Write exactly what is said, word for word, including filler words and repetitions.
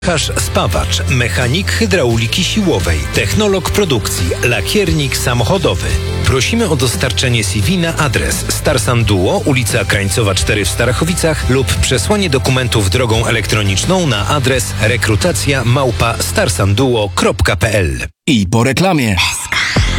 Hasz spawacz, mechanik hydrauliki siłowej, technolog produkcji, lakiernik samochodowy. Prosimy o dostarczenie C V na adres Starsan Duo, ulica Krańcowa cztery w Starachowicach lub przesłanie dokumentów drogą elektroniczną na adres rekrutacja małpa starsanduo kropka p l. I po reklamie.